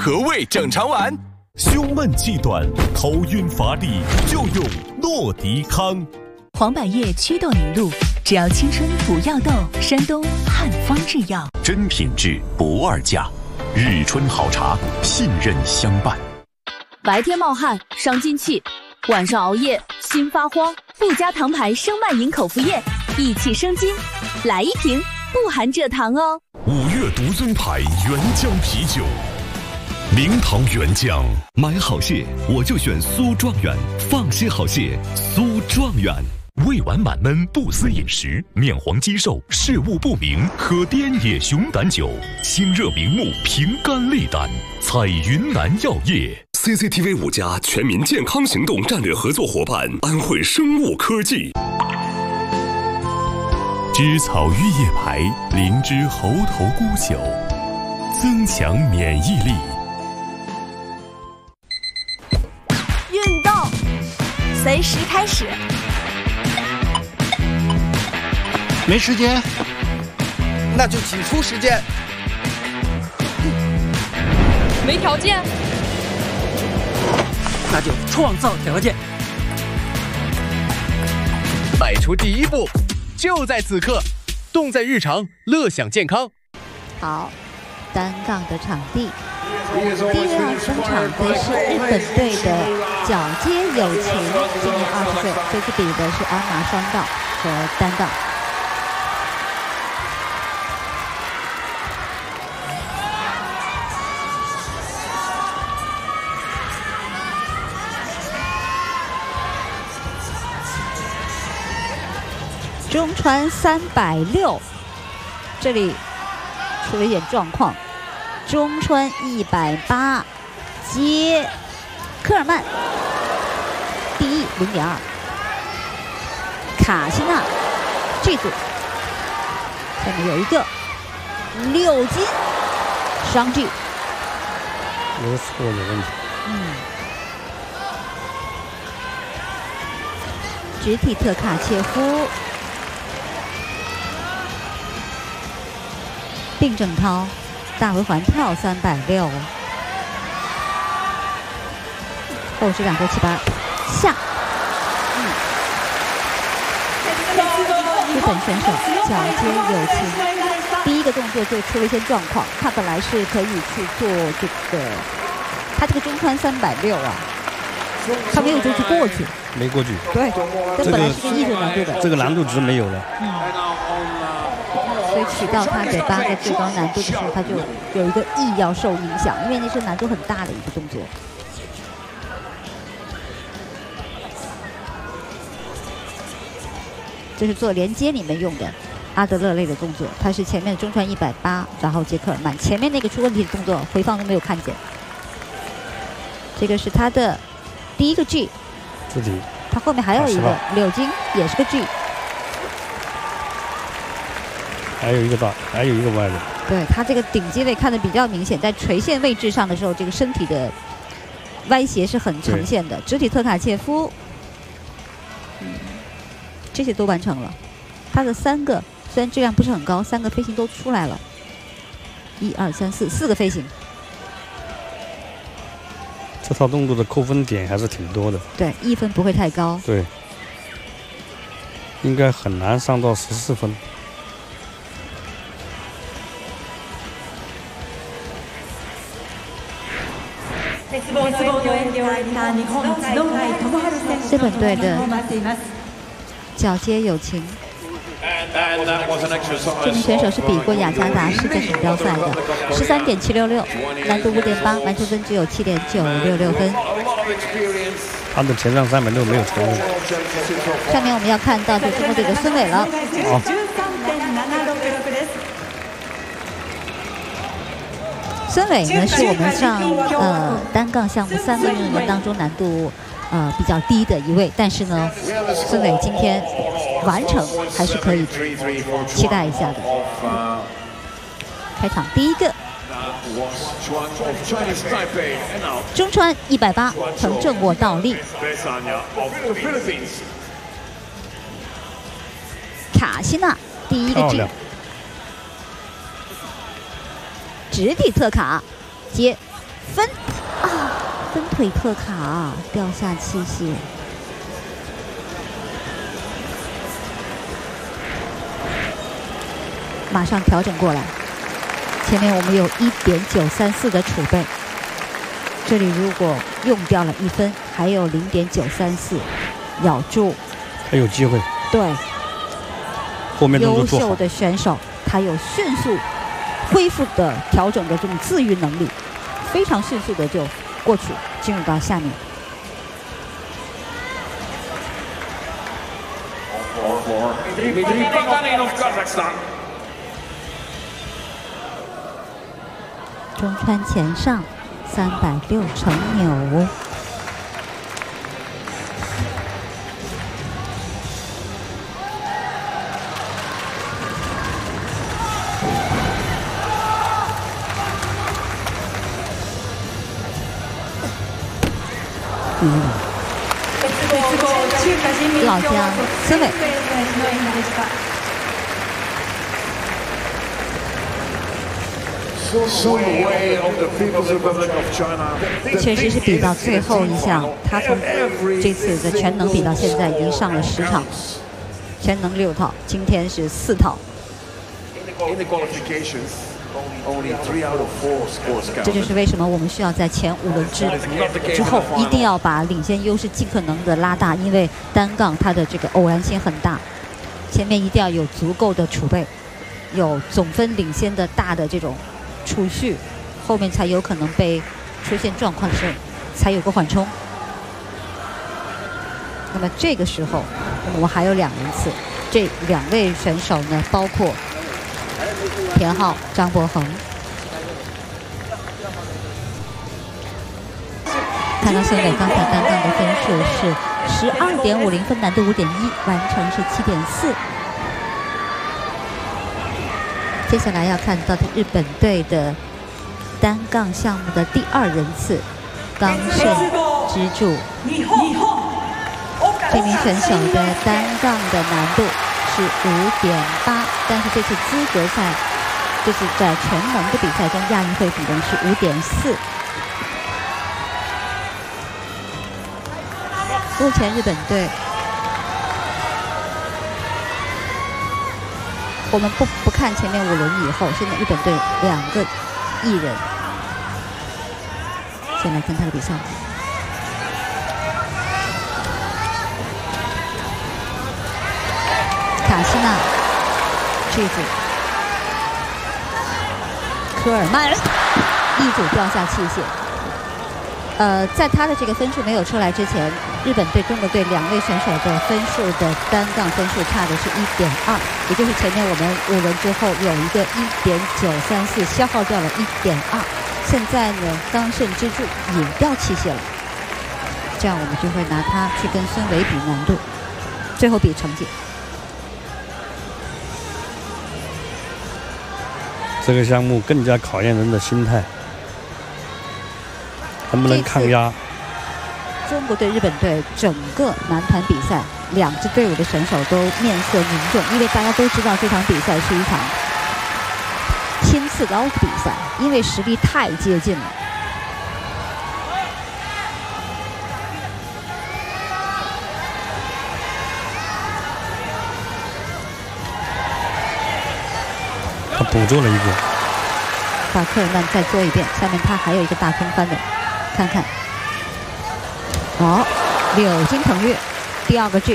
何谓正常丸？ 胸闷气短、头晕乏力，就用诺迪康。 黄百叶祛痘凝露，只要青春补药痘，山东汉方制药， 真品质不二价。日春好茶，信任相伴。 白天冒汗伤津气，晚上熬夜心发慌，不加糖牌生脉饮口服液，益气生津，来一瓶，不含蔗糖哦。 5月独尊牌原浆啤酒，名堂原浆，买好蟹我就选苏状元，放心好蟹苏状元。 胃脘满闷不思饮食，面黄肌瘦视物不明，喝滇野熊胆酒，清热明目，平肝利胆。采云南药业。 CCTV 5家全民健康行动战略合作伙伴安徽生物科技。 知草玉叶牌灵芝猴头菇酒，增强免疫力。 运动，随时开始。 没时间， 那就挤出时间。 没条件， 那就创造条件。 迈出第一步，就在此刻，动在日常，乐享健康。 好，单杠的场地，第一位要登场的是日本队的角街友情，今年20岁，这次比的是鞍马双杠和单杠。中川360，这里出了一点状况。中川180接科尔曼，第一0.2。卡西娜这组下面有一个6金双 G， 有错有问题。 直体特卡切夫。并正涛大回环跳360，后是2个7-8下。日本选手角街友情，第一个动作就出了一些状况。他本来是可以去做这个，他这个中川360啊，他没有就去过去， 没过去。 对，这本来是个艺术难度的， 这个难度值没有了。 所以取到他的8个最高难度的时候，他就有一个意要受影响，因为那是难度很大的一个动作。这是做连接里面用的阿德勒类的动作，它是前面的中川180，然后接科尔曼，前面那个出问题的动作回放都没有看见。这个是他的第一个 G， 自己， 他后面还有一个柳金，也是个 G。 还有一个大，还有一个歪的。 对，他这个顶肌位看得比较明显，在垂线位置上的时候，这个身体的歪斜是很呈现的。直体特卡切夫，这些都完成了。他的3个虽然质量不是很高，3个飞行都出来了。1、2、3、4个飞行。 这套动作的扣分点还是挺多的。 对，1分不会太高。 对，应该很难上到14分。 日本队的角街友情，这名选手是比过雅加达世界锦标赛的，13.766，难度5.8，完成分只有7.966分。 他的前上360没有错误。 下面我们要看到就是中国队的孙伟了。 好。 孙伟呢是我们上单杠项目3个运动员当中难度比较低的一位，但是呢，孙伟今天完成还是可以期待一下的。开场第一个，中川180横正握倒立，卡西娜第一个 G。直体特卡接分腿特卡掉下器械。马上调整过来，前面我们有1.934的储备，这里如果用掉了1分，还有0.934，咬住， 还有机会。 对， 后面动作做好。 优秀的选手，他有迅速恢复的调整的这种自愈能力，非常迅速的就过去，进入到下面。中穿前上360成扭。老将孙伟。确实是比到最后一项，他从这次的全能比到现在已经上了10场，全能6套，今天是4套。这就是为什么我们需要在前5轮之后一定要把领先优势尽可能的拉大，因为单杠它的这个偶然性很大，前面一定要有足够的储备，有总分领先的大的这种储蓄，后面才有可能被出现状况的时候才有个缓冲。那么这个时候我们还有2轮次，这2位选手呢，包括田浩、张博恒。看到孙伟刚才单杠的分数是12.50分，难度5.1，完成是7.4。接下来要看到的日本队的单杠项目的第2人次，冈胜之助。这名选手的单杠的难度是5.8，但是这次资格赛，这次在全能的比赛中，亚运会比分是5.4。目前日本队，我们不看前面5轮以后，现在日本队2个艺人。先来看他的比赛。卡西娜、句子、科尔曼一组掉下器械。在他的这个分数没有出来之前，日本队、中国队2位选手的分数的单杠分数差的是1.2，也就是前面我们5轮之后有一个1.934消耗掉了1.2，现在呢，冈胜之助也掉器械了，这样我们就会拿他去跟孙伟比难度，最后比成绩。 这个项目更加考验人的心态，能不能抗压。 中国队、日本队整个男团比赛，2支队伍的选手都面色凝重，因为大家都知道这场比赛是一场拼刺刀的比赛，因为实力太接近了。 他捕捉了一个， 把科尔曼再做一遍，下面他还有一个大空翻的，看看。好，柳金腾跃，第2个 G。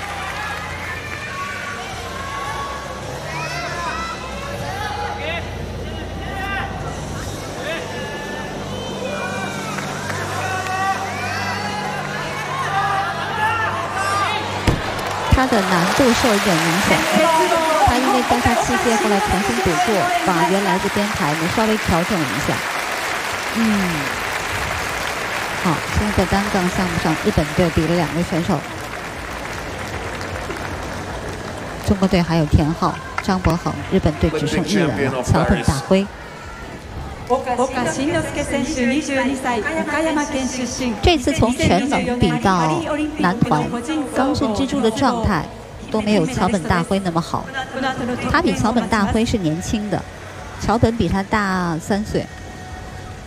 他的难度受一点影响，他因为掉下器械，后来重新补过，把原来的编排呢稍微调整了一下。好，现在在单杠项目上，日本队比了2位选手，中国队还有田浩、张博恒，日本队只剩1人了，桥本大辉。这次从全能比到男团，冈胜之助的状态都没有桥本大辉那么好。他比桥本大辉是年轻的，桥本比他大3岁，